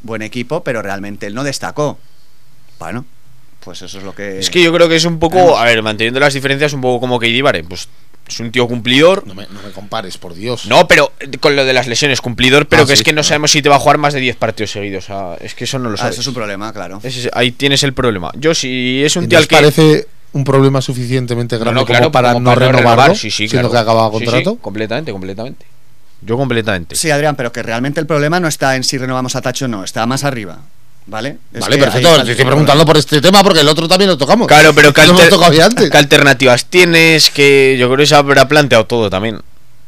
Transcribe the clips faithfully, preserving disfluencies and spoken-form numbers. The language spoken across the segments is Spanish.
buen equipo, pero realmente él no destacó. Bueno, pues eso es lo que... Es que yo creo que es un poco, tenemos. A ver, manteniendo las diferencias, un poco como Keidi Vare, pues es un tío cumplidor. No me, no me compares, por Dios. No, pero con lo de las lesiones, cumplidor, pero ah, que sí, es que no claro. sabemos si te va a jugar más de diez partidos seguidos. O sea, es que eso no lo sabes. Ah, eso es un problema, claro. Es, ahí tienes el problema. Yo si es un tío al que... parece un problema suficientemente grande no, no, claro, como para como no para renovarlo, renovar, sí, sí, siendo claro. que acababa contrato. Sí, sí, completamente, completamente. Yo completamente. Sí, Adrián, pero que realmente el problema no está en si renovamos a Tachi o no, está más arriba. ¿Vale? Es vale, perfecto. Te estoy preguntando por este tema porque el otro también lo tocamos. Claro, pero ¿qué, alter tocado antes? ¿qué alternativas tienes? Que yo creo que se habrá planteado todo también.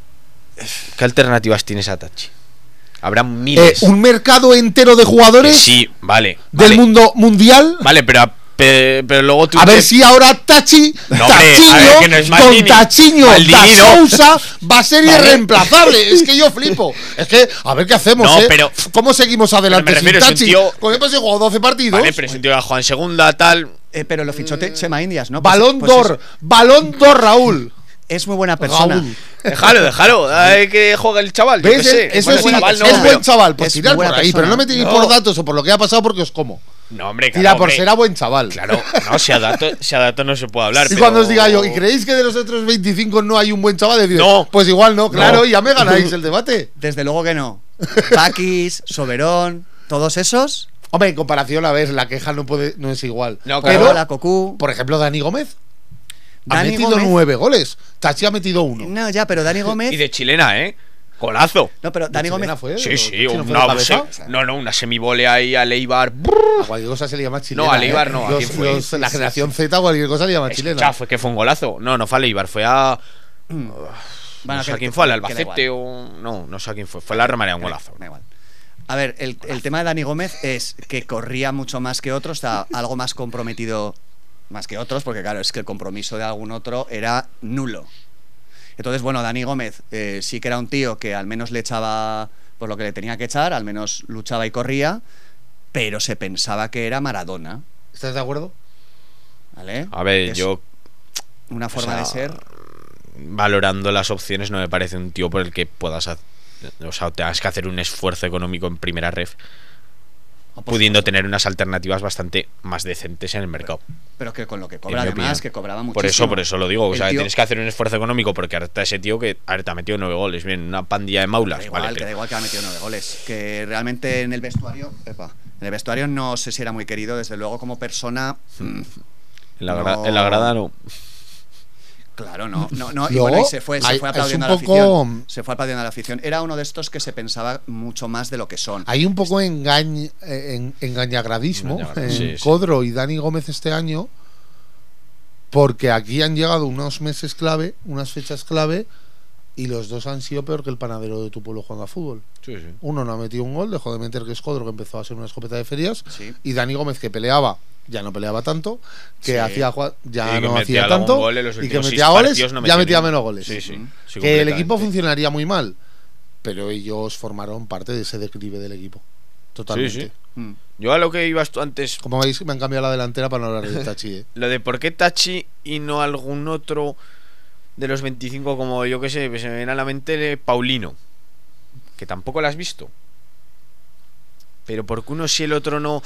¿Qué alternativas tienes a Tachi? Habrá miles. Eh, ¿Un mercado entero de jugadores? Que sí, vale. ¿Del vale. mundo mundial? Vale, pero... Pero, pero luego tú a te... ver si ahora Tachi, no, Tachiño, hombre, ver, que no es con Tachiño da Sousa va a ser vale. irreemplazable. Es que yo flipo. Es que, a ver qué hacemos, no, ¿eh? Pero, ¿cómo seguimos adelante sin refiero, Tachi? Tío... Con el he jugado doce partidos. Vale, pero es un tío que ha jugado en segunda, tal... Eh, pero lo fichó Chema Indias, ¿no? Balón pues, d'Or, pues Balón d'Or, Raúl. Es muy buena persona. Raúl. Déjalo, déjalo. Hay que juegue el chaval. ¿Ves? Yo sé. Eso bueno, sí, chaval, es, no, es pero... buen chaval. Pues tirar por ahí, persona. pero no me tiréis no. por datos o por lo que ha pasado porque os como. No, hombre, claro, Tira por hombre. ser a buen chaval. Claro, no, si a datos si a dato no se puede hablar. Y pero... cuando os diga yo, ¿y creéis que de los otros veinticinco no hay un buen chaval? Decís, no. Pues igual no, claro, no. ya me ganáis el debate. Desde luego que no. Paquis, Soberón, todos esos. Hombre, en comparación, a ver, la queja no puede no es igual. No, pero, claro, la Cocu. Por ejemplo, Dani Gómez. Dani ha metido Gómez. nueve goles. Tachi ha metido uno. No, ya, pero Dani Gómez. Y de chilena, ¿eh? Golazo. No, pero Dani Gómez. Fue, sí, sí, no, una, se, no, no, una semivole ahí a Leibar. A cualquier cosa se le llama chilena. No, a Leibar ¿eh? no. Los, fue? los, la generación Z, cualquier cosa le llama Escucha, chilena. fue que fue un golazo. No, no fue a Leibar, fue a. Mm. Bueno, no sé que, a quién que, fue, al que Albacete o. No, no sé a quién fue. Fue la Romaría, un golazo. Da igual. A ver, el, el tema de Dani Gómez es que corría mucho más que otros, está algo más comprometido más que otros, porque claro, es que el compromiso de algún otro era nulo. Entonces, bueno, Dani Gómez eh, sí que era un tío que al menos le echaba por lo que le tenía que echar, al menos luchaba y corría, pero se pensaba que era Maradona. ¿Estás de acuerdo? ¿Vale? A ver, es yo... Una forma o sea, de ser... Valorando las opciones, no me parece un tío por el que puedas... O sea, tengas que hacer un esfuerzo económico en primera ref, oh, pudiendo tener unas alternativas bastante más decentes en el mercado. Pero que con lo que cobra, además, opinión. que cobraba muchísimo. Por eso, por eso lo digo. O sea, tío... tienes que hacer un esfuerzo económico porque ahorita ese tío que a ver, te ha metido nueve goles. Bien, una pandilla de maulas. Da igual, vale, que pero... da igual que ha metido nueve goles. Que realmente en el vestuario... Epa, en el vestuario no sé si era muy querido, desde luego como persona... en, la no... gra en la grada no... Claro, no, no, no. Y Luego, bueno, y se fue, se hay, fue aplaudiendo a la poco... afición. Se fue aplaudiendo a la afición. Era uno de estos que se pensaba mucho más de lo que son. Hay un poco engañ, en, engañagradismo Engañagrad, en sí, sí. Codro y Dani Gómez este año, porque aquí han llegado unos meses clave, unas fechas clave, y los dos han sido peor que el panadero de tu pueblo jugando a fútbol. Sí, sí. Uno no ha metido un gol, dejó de meter, que es Codro, que empezó a ser una escopeta de ferias, Sí. y Dani Gómez, que peleaba, ya no peleaba tanto, que Sí. hacía ya Sí, que no metía hacía algún tanto, gol en los y que últimos metía seis goles, partidos no ya metía metía ni- menos goles. Sí, sí. sí, Que el completamente. equipo funcionaría muy mal, pero ellos formaron parte de ese declive del equipo. Totalmente. Sí, sí. Mm. Yo a lo que ibas tú antes, Como veis, me han cambiado la delantera para no hablar de Tachi, ¿eh? lo de por qué Tachi y no algún otro de los veinticinco, como yo que sé, se me viene a la mente Paulino, que tampoco lo has visto. Pero ¿por qué uno sí y el otro no?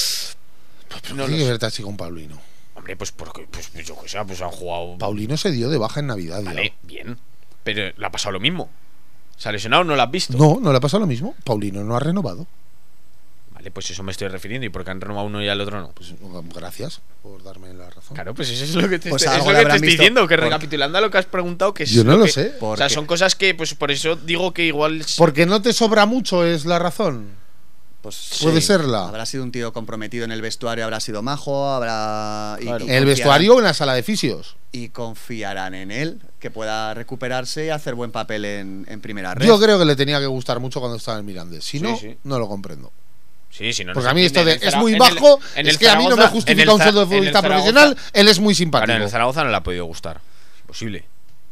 No tiene que ver Tachi con Paulino. Hombre, pues porque, pues, pues yo que sé, pues han jugado. Paulino se dio de baja en Navidad. Vale, Dios. bien. Pero le ha pasado lo mismo. ¿Se ha lesionado? ¿No lo has visto? No, no le ha pasado lo mismo. Paulino no ha renovado. Vale, pues eso me estoy refiriendo. ¿Y por qué han renovado uno y al otro no? Pues gracias por darme la razón. Claro, pues eso es lo que te, Pues estoy, es algo lo le que te habrán estoy visto diciendo. Que por- recapitulando a lo que has preguntado, que es Yo no lo que- sé. O sea, son cosas que, pues por eso digo que igual. Porque no te sobra mucho, es la razón. Pues Puede sí. serla. Habrá sido un tío comprometido en el vestuario, habrá sido majo, habrá... y- Claro. y En el confiarán- vestuario o en la sala de fisios. Y confiarán en él, que pueda recuperarse y hacer buen papel en, en primera red. Yo creo que le tenía que gustar mucho cuando estaba en Mirandés. Si Sí, no, sí. no lo comprendo. Sí, sí, no Porque nos a mí esto de entiende. En el es muy Zara- en el- bajo, en es el que a mí no me Zaragoza- en justifica el un Za- sueldo de en el futbolista Zaragoza- profesional. Él es muy Claro, simpático. en el Zaragoza no le ha podido gustar. Es imposible.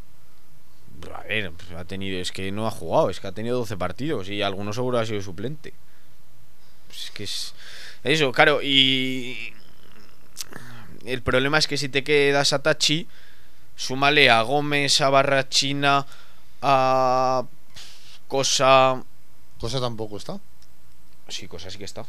A ver, pues ha tenido, es que no ha jugado, es que ha tenido doce partidos y algunos seguro ha sido suplente. Pues es que es eso, claro, y el problema es que si te quedas a Tachi, súmale a Gómez, a Barrachina, a Cosa. Cosa tampoco está. Sí, Cosa sí que está.